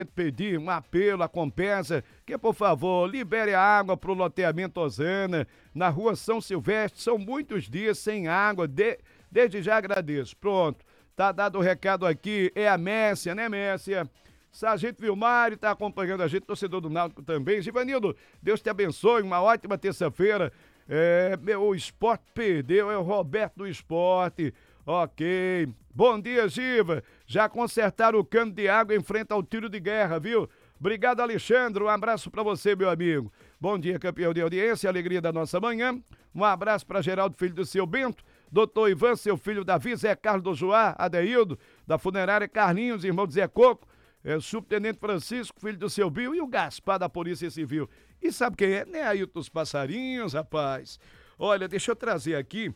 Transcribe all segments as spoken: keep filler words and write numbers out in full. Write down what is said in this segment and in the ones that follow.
pedir um apelo, a Compesa, que por favor, libere a água para o loteamento Osana, na rua São Silvestre. São muitos dias sem água, de, desde já agradeço. Pronto, tá dado o recado aqui, é a Mércia, né Mércia? Sargento Vilmari tá acompanhando a gente, torcedor do Náutico também. Givanildo, Deus te abençoe, uma ótima terça-feira. É, meu, o Sport perdeu, é o Roberto do Esporte. Ok. Bom dia, Giva. Já consertaram o cano de água em frente ao tiro de guerra, viu? Obrigado, Alexandre. Um abraço pra você, meu amigo. Bom dia, campeão de audiência, alegria da nossa manhã. Um abraço pra Geraldo, filho do seu Bento. Doutor Ivan, seu filho Davi, Zé Carlos do Joá, Adeildo, da funerária Carlinhos, irmão de Zé Coco. É, o subtenente Francisco, filho do seu Bill, e o Gaspar da Polícia Civil. E sabe quem é? Né, Ailton dos Passarinhos, rapaz. Olha, deixa eu trazer aqui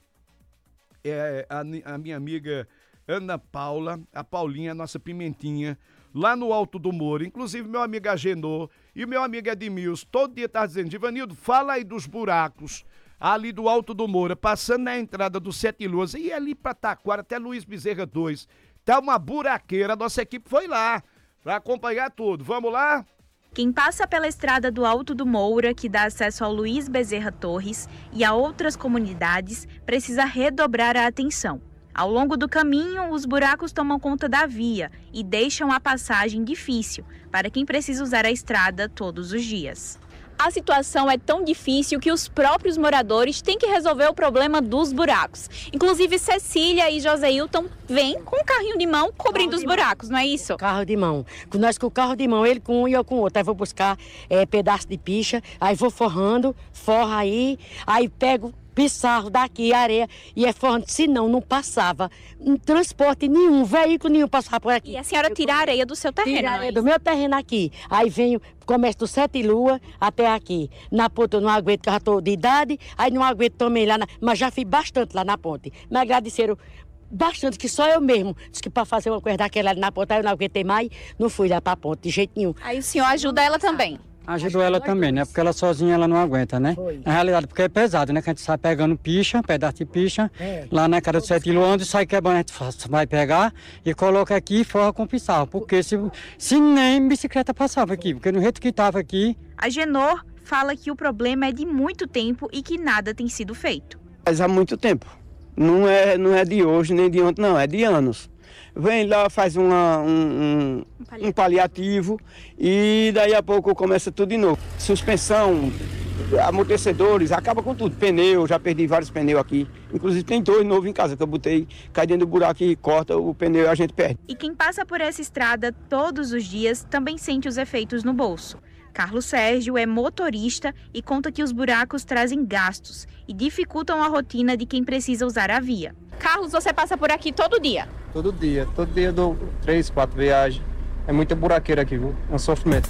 é, a, a minha amiga Ana Paula, a Paulinha, a nossa pimentinha, lá no Alto do Moro. Inclusive, meu amigo Agenor e meu amigo Edmilson, todo dia tá dizendo, Givanildo, fala aí dos buracos ali do Alto do Moura, passando na entrada do Sete Luas, e ali pra Taquara, até Luiz Bezerra dois. Tá uma buraqueira, a nossa equipe foi lá para acompanhar tudo. Vamos lá? Quem passa pela estrada do Alto do Moura, que dá acesso ao Luiz Bezerra Torres e a outras comunidades, precisa redobrar a atenção. Ao longo do caminho, os buracos tomam conta da via e deixam a passagem difícil para quem precisa usar a estrada todos os dias. A situação é tão difícil que os próprios moradores têm que resolver o problema dos buracos. Inclusive, Cecília e Joséilton vêm com o carrinho de mão cobrindo os buracos, não é isso? Carro de mão. Nós com o carro de mão, ele com um e eu com o outro. Aí vou buscar é, pedaço de picha, aí vou forrando, forra aí, aí pego pissarro daqui, areia, e é forrando. Senão, não passava um transporte nenhum, veículo nenhum passava por aqui. E a senhora tira a areia do seu terreno, Tira a não é areia isso? do meu terreno aqui. Aí venho, começo do Sete Lua até aqui. Na ponte eu não aguento, que eu já estou de idade, aí não aguento também lá, na, mas já fiz bastante lá na ponte. Me agradeceram bastante, que só eu mesmo disse que para fazer uma coisa daquela ali na ponte, aí eu não aguentei mais, não fui lá para a ponte de jeito nenhum. Aí o senhor ajuda ela também? Ajudou ela também, né? Porque ela sozinha ela não aguenta, né? Foi. Na realidade, porque é pesado, né? Que a gente sai pegando picha, pedaço de picha, É. lá na cara do Sete Lua, onde sai quebrando, a gente vai pegar e coloca aqui e forra com pissarro. Porque se, se nem bicicleta passava aqui, porque no jeito que estava aqui... A Genor fala que o problema é de muito tempo e que nada tem sido feito. Mas há muito tempo. Não é, não é de hoje nem de ontem, não, é de anos. Vem lá, faz uma, um, um, um paliativo e daí a pouco começa tudo de novo. Suspensão, amortecedores, acaba com tudo. Pneu, já perdi vários pneus aqui. Inclusive tem dois novos em casa que eu botei, cai dentro do buraco e corta o pneu e a gente perde. E quem passa por essa estrada todos os dias também sente os efeitos no bolso. Carlos Sérgio é motorista e conta que os buracos trazem gastos e dificultam a rotina de quem precisa usar a via. Carlos, você passa por aqui todo dia? Todo dia, todo dia eu dou três, quatro viagens. É muita buraqueira aqui, viu? É um sofrimento.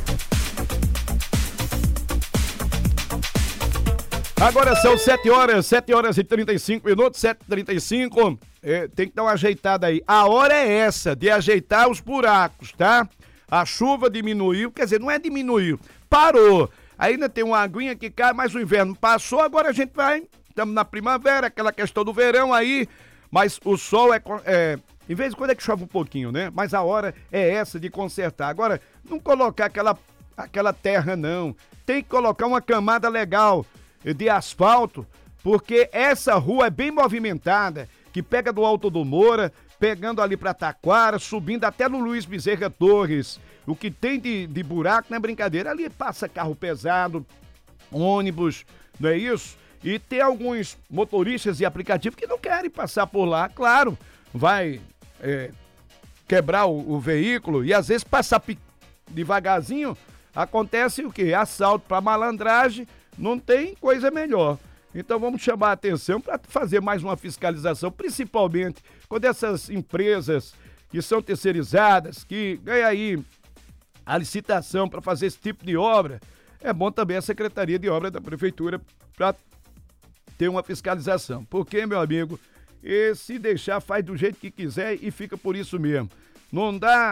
Agora são sete horas, sete horas e trinta e cinco minutos, sete e trinta e cinco. É, tem que dar uma ajeitada aí. A hora é essa, de ajeitar os buracos, tá? A chuva diminuiu, quer dizer, não é diminuiu, parou. Ainda tem uma aguinha que cai, mas o inverno passou, agora a gente vai, estamos na primavera, aquela questão do verão aí, mas o sol é, é, em vez de quando é que chove um pouquinho, né? Mas a hora é essa de consertar. Agora, não colocar aquela, aquela terra, não. Tem que colocar uma camada legal de asfalto, porque essa rua é bem movimentada, que pega do Alto do Moura, pegando ali para Taquara, subindo até no Luiz Bezerra Torres. O que tem de, de buraco não é brincadeira. Ali passa carro pesado, ônibus, não é isso? E tem alguns motoristas e aplicativos que não querem passar por lá. Claro, vai é, quebrar o, o veículo e às vezes passar devagarzinho, acontece o quê? Assalto para malandragem, não tem coisa melhor. Então vamos chamar a atenção para fazer mais uma fiscalização, principalmente quando essas empresas que são terceirizadas, que ganham aí a licitação para fazer esse tipo de obra, é bom também a Secretaria de Obras da Prefeitura para ter uma fiscalização. Porque, meu amigo, e se deixar, faz do jeito que quiser e fica por isso mesmo. Não dá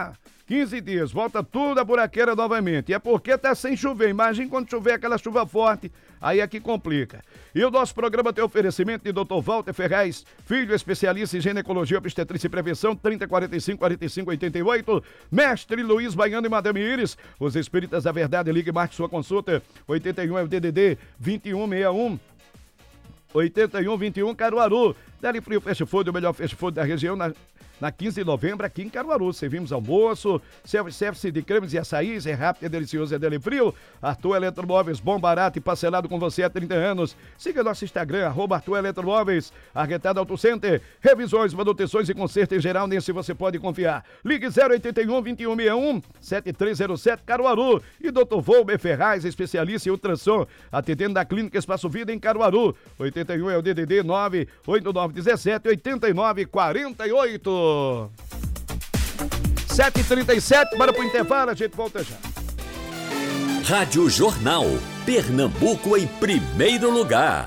quinze dias, volta tudo a buraqueira novamente. E é porque tá sem chover. Imagina quando chover aquela chuva forte, aí é que complica. E o nosso programa tem oferecimento de doutor Walter Ferraz, filho especialista em ginecologia, obstetrícia e prevenção, trinta, quarenta e cinco, quarenta e cinco, oitenta e oito. Mestre Luiz Baiano e Madame Iris, os espíritas da verdade, ligue e marque sua consulta. oitenta e um é o D D D vinte e um sessenta e um. oitenta e um, vinte e um, Caruaru. Deli Frio Fast Food, o melhor fast food da região, na, na quinze de novembro, aqui em Caruaru. Servimos almoço, self-service de cremes e açaís, é rápido, é delicioso, é Deli Frio. Arthur Eletromóveis, bom, barato e parcelado com você há trinta anos. Siga nosso Instagram, arroba Arthur Eletromóveis, Arquetado Auto Center, revisões, manutenções e conserto em geral, nesse você pode confiar. Ligue zero oitenta e um, vinte e um sessenta e um, setenta e três zero sete, Caruaru. E doutor Volber Ferraz, especialista em ultrassom, atendendo da Clínica Espaço Vida em Caruaru. oitenta e um é o D D D nove oito nove um sete, oito nove quatro oito. sete e trinta e sete, para pro intervalo, a gente volta já. Rádio Jornal, Pernambuco em primeiro lugar.